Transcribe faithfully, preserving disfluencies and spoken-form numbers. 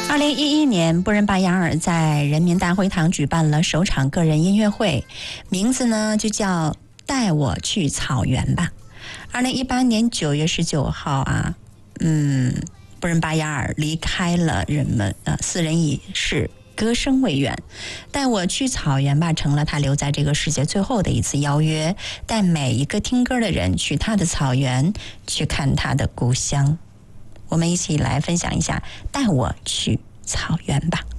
二零一一年，布仁巴雅尔在人民大会堂举办了首场个人音乐会，名字呢就叫《带我去草原吧》。二零一八年九月十九号啊，嗯，布仁巴雅尔离开了人们呃私人仪式，歌声未远。带我去草原吧成了他留在这个世界最后的一次邀约，带每一个听歌的人去他的草原，去看他的故乡。我们一起来分享一下《带我去草原吧》。